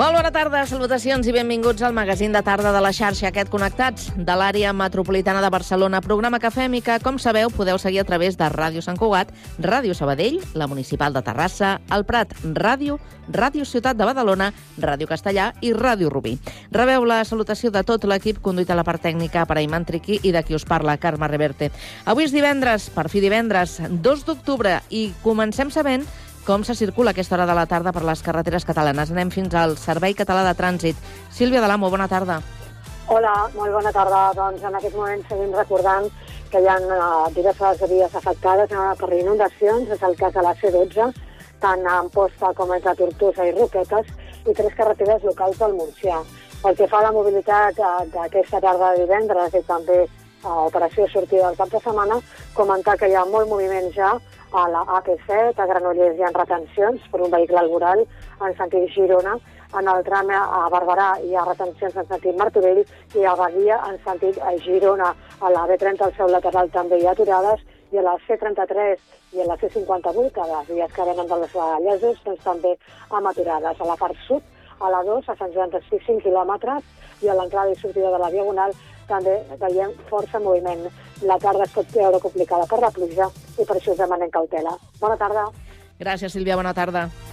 Molt bona tarda, salutacions i benvinguts al magazín de tarda de la xarxa Aquest Connectats de l'àrea metropolitana de Barcelona, programa que fem i que, com sabeu, podeu seguir a través de Ràdio Sant Cugat, Ràdio Sabadell, la Municipal de Terrassa, el Prat Ràdio, Ràdio Ciutat de Badalona, Ràdio Castellà i Ràdio Rubí. Rebeu la salutació de tot l'equip conduït a la part tècnica per Ayman Triqui i de qui us parla, Carme Reverte. Avui és divendres, per fi divendres, 2 d'octubre, i comencem sabent com se circula a aquesta hora de la tarda per les carreteres catalanes. Anem fins al Servei Català de Trànsit. Sílvia Dalamo, bona tarda. Hola, molt bona tarda. Doncs en aquest moment seguim recordant que hi ha diverses vies afectades per inundacions. És el cas de la C12, tant a Amposta com entre Tortosa i Roquetes, i 3 carreteres locals del Montsià. Pel que fa a la mobilitat d'aquesta tarda de divendres i també a operació sortida del cap de setmana, comentar que hi ha molt moviment ja a la AP7, a Granollers hi ha retencions per un vehicle laboral en sentit Girona, en el tram a Barberà hi ha retencions en sentit Martorell i a Badia en sentit Girona. A la B30 al seu lateral també hi ha aturades i a la C33 i a la C58, a les vies que venen de les Vallesos, doncs també amb aturades. A la part sud, a la 2, a Sant Joan d'Espí, 5 quilòmetres, i a l'entrada i sortida de la Diagonal també veiem força moviment. La tarda es pot veure complicada per la pluja i per això us demanem cautela. Bona tarda. Gràcies, Sílvia, bona tarda.